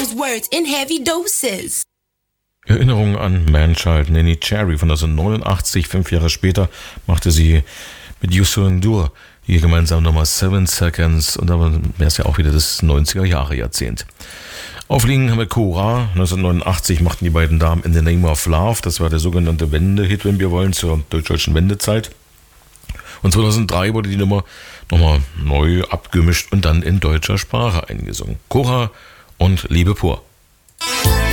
those words in heavy doses. Erinnerung an Manchild Neneh Cherry von 1989, 5 Jahre später, machte sie mit Youssou N'Dour hier gemeinsam nochmal 7 Seconds und dann wäre es ja auch wieder das 90er-Jahre-Jahrzehnt. Aufliegen haben wir Cora. 1989 machten die beiden Damen In the Name of Love. Das war der sogenannte Wende-Hit, wenn wir wollen, zur deutsch-deutschen Wendezeit. Und 2003 wurde die Nummer nochmal neu abgemischt und dann in deutscher Sprache eingesungen. Cora und Liebe pur.